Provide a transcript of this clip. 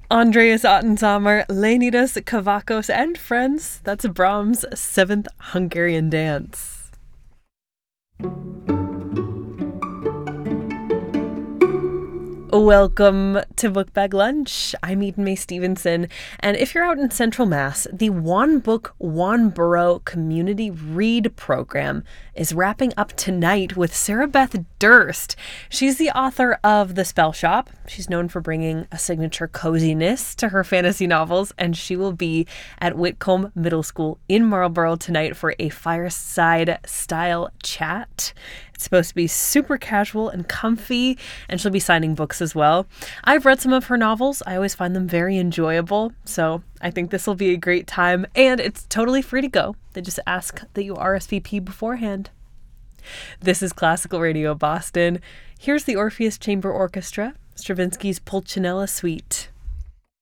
Andreas Ottensamer, Leonidas Kavakos, and friends. That's Brahms' Seventh Hungarian Dance. Welcome to Book Bag Lunch. I'm Eden Mae Stevenson, and if you're out in Central Mass, the One Book, One Burrow Community Read Program is wrapping up tonight with Sarah Beth Durst. She's the author of The Spell Shop. She's known for bringing a signature coziness to her fantasy novels, and she will be at Whitcomb Middle School in Marlborough tonight for a fireside-style chat. It's supposed to be super casual and comfy, and she'll be signing books as well. I've read some of her novels. I always find them very enjoyable, so I think this will be a great time, and it's totally free to go. They just ask that you RSVP beforehand. This is Classical Radio Boston. Here's the Orpheus Chamber Orchestra, Stravinsky's Pulcinella Suite.